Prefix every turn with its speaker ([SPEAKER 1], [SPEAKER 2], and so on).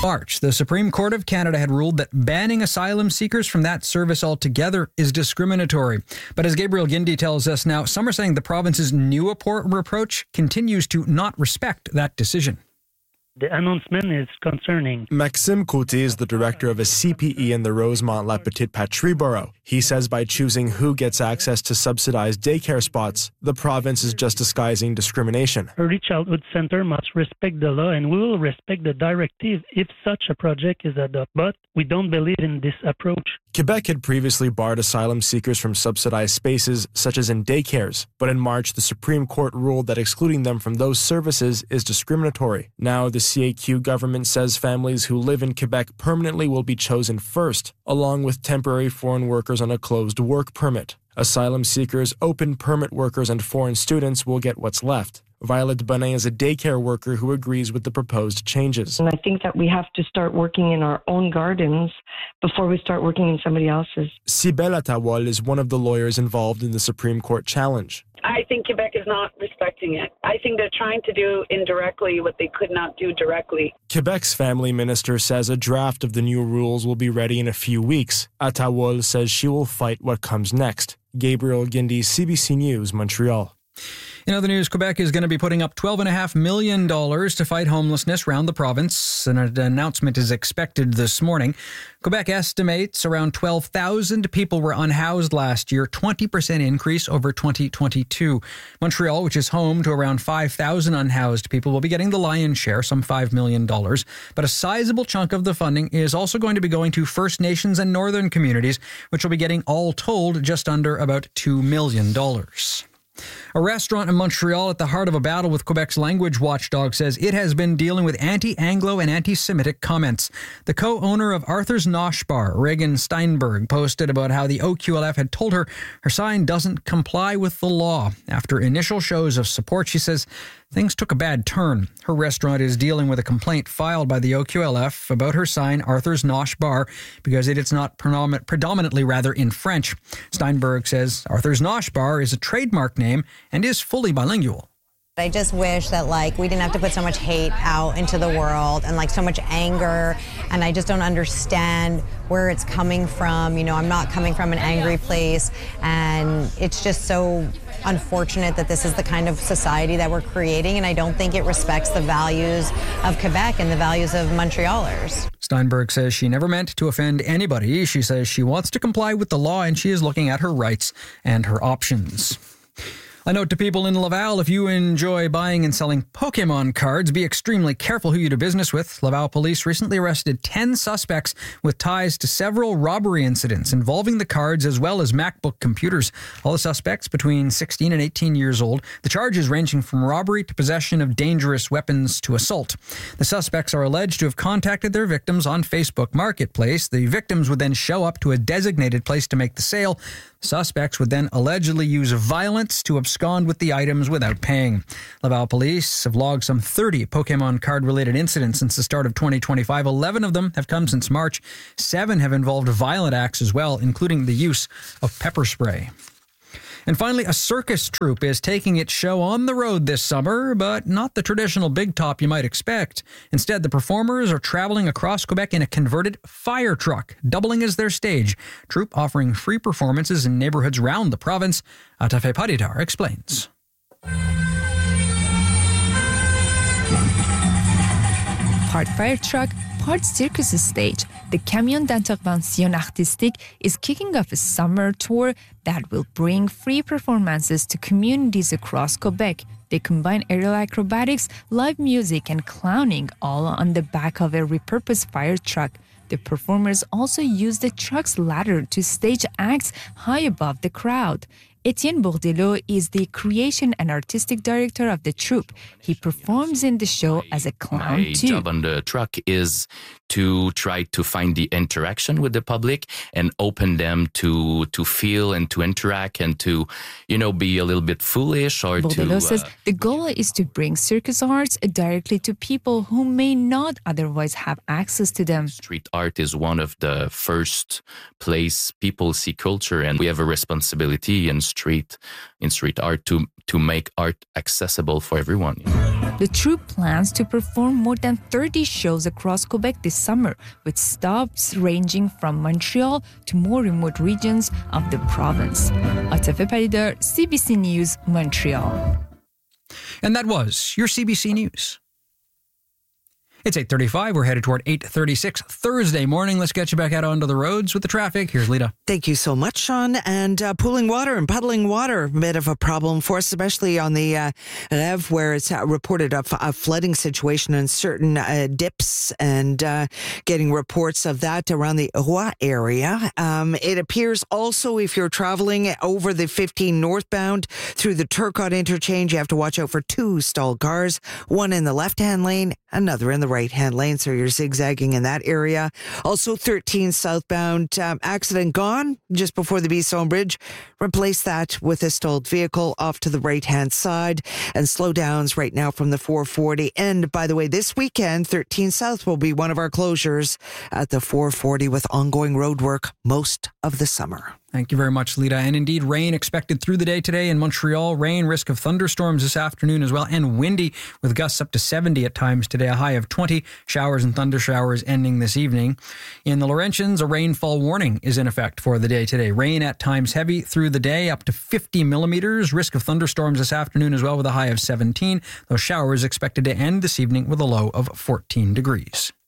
[SPEAKER 1] March, the Supreme Court of Canada had ruled that banning asylum seekers from that service altogether is discriminatory. But as Gabriel Guindy tells us now, some are saying the province's new approach continues to not respect that decision.
[SPEAKER 2] The announcement is concerning.
[SPEAKER 3] Maxime Côté is the director of a CPE in the Rosemont-La Petite Patrie borough. He says by choosing who gets access to subsidized daycare spots, the province is just disguising discrimination.
[SPEAKER 2] Early Childhood Center must respect the law, and we will respect the directive if such a project is adopted. But we don't believe in this approach.
[SPEAKER 3] Quebec had previously barred asylum seekers from subsidized spaces, such as in daycares. But in March, the Supreme Court ruled that excluding them from those services is discriminatory. Now, the CAQ government says families who live in Quebec permanently will be chosen first, along with temporary foreign workers on a closed work permit. Asylum seekers, open permit workers, and foreign students will get what's left. Violet Bonin is a daycare worker who agrees with the proposed changes.
[SPEAKER 4] And I think that we have to start working in our own gardens before we start working in somebody else's.
[SPEAKER 3] Cybelle Attawol is one of the lawyers involved in the Supreme Court challenge.
[SPEAKER 5] I think Quebec is not respecting it. I think they're trying to do indirectly what they could not do directly.
[SPEAKER 3] Quebec's family minister says a draft of the new rules will be ready in a few weeks. Attawol says she will fight what comes next. Gabriel Guindy, CBC News, Montreal.
[SPEAKER 1] In other news, Quebec is going to be putting up $12.5 million to fight homelessness around the province. An announcement is expected this morning. Quebec estimates around 12,000 people were unhoused last year, 20% increase over 2022. Montreal, which is home to around 5,000 unhoused people, will be getting the lion's share, some $5 million. But a sizable chunk of the funding is also going to be going to First Nations and Northern communities, which will be getting all told just under about $2 million. A restaurant in Montreal at the heart of a battle with Quebec's language watchdog says it has been dealing with anti-Anglo and anti-Semitic comments. The co-owner of Arthur's Nosh Bar, Reagan Steinberg, posted about how the OQLF had told her her sign doesn't comply with the law. After initial shows of support, she says things took a bad turn. Her restaurant is dealing with a complaint filed by the OQLF about her sign, Arthur's Nosh Bar, because it is not predominantly in French. Steinberg says Arthur's Nosh Bar is a trademark name and is fully bilingual.
[SPEAKER 6] I just wish that we didn't have to put so much hate out into the world and so much anger, and I just don't understand where it's coming from. I'm not coming from an angry place, and it's just so unfortunate that this is the kind of society that we're creating, and I don't think it respects the values of Quebec and the values of Montrealers.
[SPEAKER 1] Steinberg says she never meant to offend anybody. She says she wants to comply with the law, and she is looking at her rights and her options. A note to people in Laval, if you enjoy buying and selling Pokemon cards, be extremely careful who you do business with. Laval police recently arrested 10 suspects with ties to several robbery incidents involving the cards as well as MacBook computers. All the suspects between 16 and 18 years old. The charges ranging from robbery to possession of dangerous weapons to assault. The suspects are alleged to have contacted their victims on Facebook Marketplace. The victims would then show up to a designated place to make the sale. Suspects would then allegedly use violence to abscond with the items without paying. Laval police have logged some 30 Pokemon card-related incidents since the start of 2025. 11 of them have come since March. 7 have involved violent acts as well, including the use of pepper spray. And finally, a circus troupe is taking its show on the road this summer, but not the traditional big top you might expect. Instead, the performers are traveling across Quebec in a converted fire truck, doubling as their stage. Troupe offering free performances in neighborhoods around the province. Atafe Paditar explains.
[SPEAKER 7] Part fire truck, part circus stage, the Camion d'Intervention Artistique is kicking off a summer tour that will bring free performances to communities across Quebec. They combine aerial acrobatics, live music, and clowning, all on the back of a repurposed fire truck. The performers also use the truck's ladder to stage acts high above the crowd. Etienne Bourdelot is the creation and artistic director of the troupe. He performs in the show as a clown
[SPEAKER 8] My
[SPEAKER 7] too.
[SPEAKER 8] job on the truck is to try to find the interaction with the public and open them to feel and to interact and to, be a little bit foolish or
[SPEAKER 7] Bourdelot says the goal is to bring circus arts directly to people who may not otherwise have access to them.
[SPEAKER 8] Street art is one of the first place people see culture, and we have a responsibility in street art to make art accessible for everyone.
[SPEAKER 7] The troupe plans to perform more than 30 shows across Quebec this summer, with stops ranging from Montreal to more remote regions of the province. Atafe Paridar, CBC News, Montreal.
[SPEAKER 1] And that was your CBC News. It's 8:35. We're headed toward 8:36 Thursday morning. Let's get you back out onto the roads with the traffic. Here's Lita.
[SPEAKER 9] Thank you so much, Sean. And pooling water and puddling water, a bit of a problem for us, especially on the Rev, where it's reported a flooding situation in certain dips, and getting reports of that around the Roy area. It appears also if you're traveling over the 15 northbound through the Turcotte interchange, you have to watch out for 2 stalled cars, one in the left-hand lane, another in the right-hand lane, so you're zigzagging in that area. Also 13 southbound, accident gone just before the Bisson Bridge. Replace that with a stalled vehicle off to the right-hand side, and slowdowns right now from the 440. And by the way, this weekend, 13 South will be one of our closures at the 440 with ongoing road work most of the summer.
[SPEAKER 1] Thank you very much, Lita. And indeed, rain expected through the day today in Montreal. Rain, risk of thunderstorms this afternoon as well, and windy with gusts up to 70 at times today, a high of 20. Showers and thunder showers ending this evening. In the Laurentians, a rainfall warning is in effect for the day today. Rain at times heavy through the day, up to 50 millimeters. Risk of thunderstorms this afternoon as well with a high of 17. Those showers expected to end this evening with a low of 14 degrees.